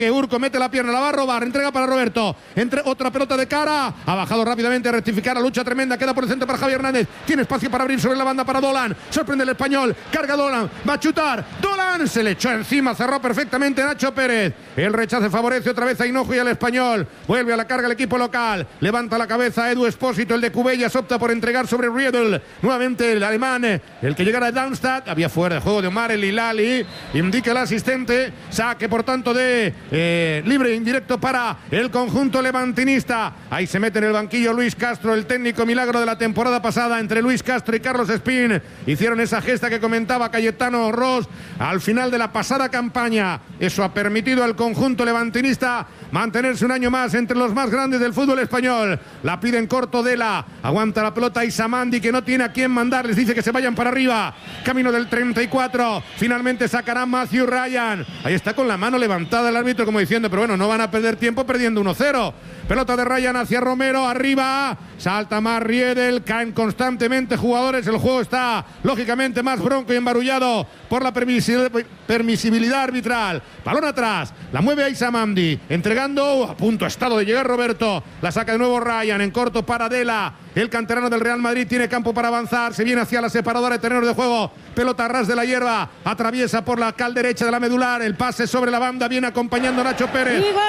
Urco mete la pierna, la va a robar, entrega para Roberto, entre otra pelota de cara, ha bajado rápidamente a rectificar, la lucha tremenda, queda por el centro para Javier Hernández, tiene espacio para abrir sobre la banda para Dolan, sorprende el español, carga Dolan, va a chutar, Dolan se le echó encima, cerró perfectamente Nacho Pérez, el rechace favorece otra vez a Hinojo y al español, vuelve a la carga el equipo local, levanta la cabeza Edu Espósito, el de Cubellas opta por entregar sobre Riedel, nuevamente el alemán, el que llegara a Darmstadt, había fuera de juego de Omar el Hilali, indica el asistente, saque por tanto de libre indirecto para el conjunto levantinista. Ahí se mete en el banquillo Luis Castro, el técnico milagro de la temporada pasada. Entre Luis Castro y Carlos Espín hicieron esa gesta que comentaba Cayetano Ross al final de la pasada campaña. Eso ha permitido al conjunto levantinista mantenerse un año más entre los más grandes del fútbol español. La piden corto Dela, aguanta la pelota Isamandi, que no tiene a quién mandar, les dice que se vayan para arriba, camino del 34, finalmente sacará Matthew Ryan, ahí está con la mano levantada el árbitro como diciendo, pero bueno, no van a perder tiempo perdiendo 1-0, pelota de Ryan hacia Romero, arriba, salta más Riedel, caen constantemente jugadores, el juego está lógicamente más bronco y embarullado por la permisibilidad arbitral, balón atrás, la mueve a Isamandi, entregando, a punto ha estado de llegar Roberto, la saca de nuevo Ryan, en corto para Dela, el canterano del Real Madrid tiene campo para avanzar, se viene hacia la separadora de terreno de juego, pelota a ras de la hierba, atraviesa por la cal derecha de la medular, el pase sobre la banda, viene acompañando a Nacho Pérez. Y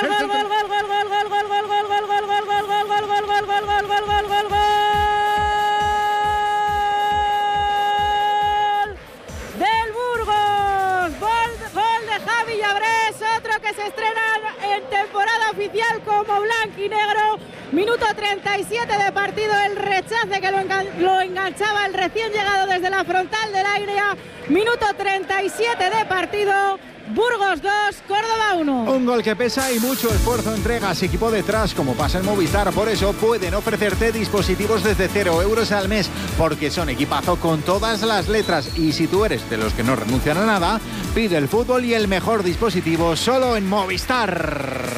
del Burgos, gol de Javi Llabrés, otro que se estrena en temporada oficial como blanquinegro. Minuto 37 de partido, el rechace que lo enganchaba el recién llegado desde la frontal del área. Minuto 37 de partido. Burgos 2, Córdoba 1. Un gol que pesa y mucho esfuerzo entregas equipo detrás, como pasa en Movistar. Por eso pueden ofrecerte dispositivos desde 0 euros al mes, porque son equipazo con todas las letras. Y si tú eres de los que no renuncian a nada, pide el fútbol y el mejor dispositivo solo en Movistar.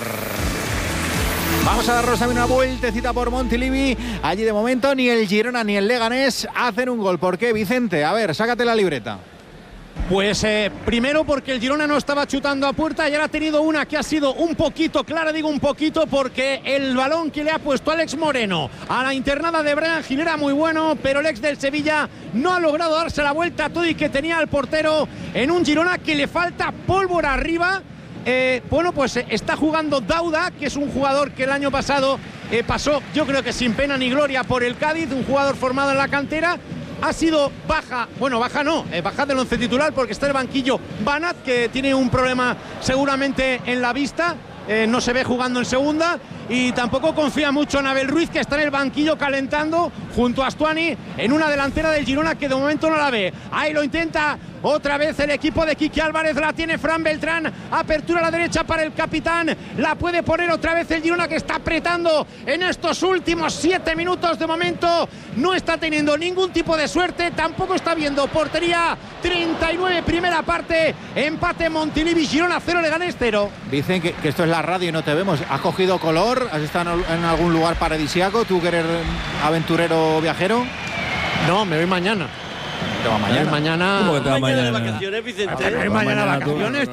Vamos a darnos también una vueltecita por Montilivi. Allí de momento ni el Girona ni el Leganés hacen un gol. ¿Por qué, Vicente? A ver, sácate la libreta. Pues primero porque el Girona no estaba chutando a puerta y ahora ha tenido una que ha sido un poquito clara, digo un poquito porque el balón que le ha puesto Alex Moreno a la internada de Brian Gil era muy bueno, pero el ex del Sevilla no ha logrado darse la vuelta a todo y que tenía al portero en un Girona que le falta pólvora arriba. Bueno, pues está jugando Dauda, que es un jugador que el año pasado pasó, yo creo que sin pena ni gloria por el Cádiz, un jugador formado en la cantera. Ha sido baja, bueno, baja no, baja del once titular porque está en el banquillo Banat, que tiene un problema seguramente en la vista, no se ve jugando en segunda, y tampoco confía mucho en Abel Ruiz, que está en el banquillo calentando junto a Astuani en una delantera del Girona que de momento no la ve. Ahí lo intenta otra vez el equipo de Quique Álvarez, la tiene Fran Beltrán, apertura a la derecha para el capitán, la puede poner otra vez el Girona, que está apretando en estos últimos 7 minutos. De momento no está teniendo ningún tipo de suerte, tampoco está viendo portería. 39 primera parte, empate Montilivi, Girona 0, Leganés 0. Dicen que esto es la radio y no te vemos. ¿Has cogido color? ¿Has estado en algún lugar paradisíaco? ¿Tú que eres aventurero viajero? No, me voy mañana. ¿Te va mañana? Mañana. ¿Cómo que te va mañana? De vacaciones, Vicente. Mañana vacaciones.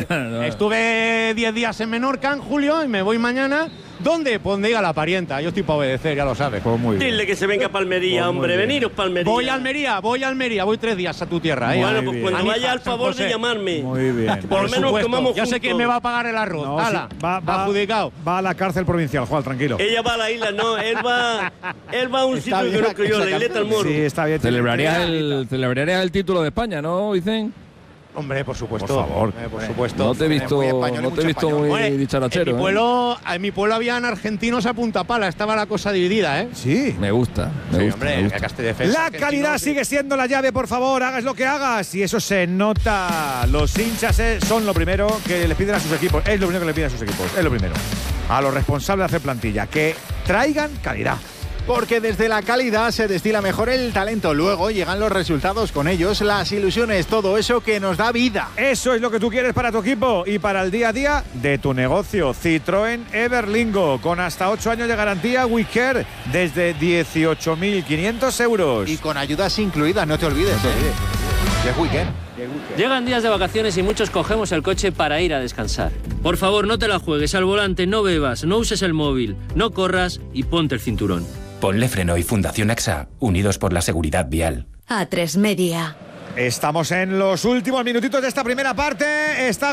Estuve 10 días en Menorca en julio y me voy mañana. ¿Dónde? Pues donde diga la parienta. Yo estoy para obedecer, ya lo sabes. Pues muy bien. Dile que se venga a Palmería, hombre. Veniros Palmería. Voy a Almería. Voy 3 días a tu tierra. Bueno, Muy pues bien. cuando vaya al favor de llamarme. Muy bien. Por lo menos comamos Ya sé juntos. quién me va a pagar el arroz. No, Ala, sí, va adjudicado. Va a la cárcel provincial, Juan, tranquilo. Ella va a la isla, no. Él va a un Está sitio que bien conozco yo, la isleta al Moro. Sí, está bien. Celebrarías el título de España, ¿no, Vicente? Hombre, por supuesto. Por favor. Por supuesto. No te he visto muy español y muy mucho español. Bueno, dicharachero. en mi pueblo habían argentinos a punta pala, estaba la cosa dividida, ¿eh? Sí. Me gusta. Sí, hombre, que Castel Defensa, La argentino, calidad sí. sigue siendo la llave, por favor, hagas lo que hagas. Y eso se nota. Los hinchas son lo primero que le piden a sus equipos. Es lo primero que le piden a sus equipos. Es lo primero. A los responsables de hacer plantilla. Que traigan calidad. Porque desde la calidad se destila mejor el talento. Luego llegan los resultados, con ellos las ilusiones, todo eso que nos da vida. Eso es lo que tú quieres para tu equipo y para el día a día de tu negocio. Citroën Everlingo, con hasta 8 años de garantía WeCare, desde 18.500 euros. Y con ayudas incluidas, no te olvides. Es weekend. Llegan días de vacaciones y muchos cogemos el coche para ir a descansar. Por favor, no te la juegues al volante, no bebas, no uses el móvil, no corras y ponte el cinturón. Ponle Freno y Fundación AXA, unidos por la seguridad vial. A3 Media. Estamos en los últimos minutitos de esta primera parte. Está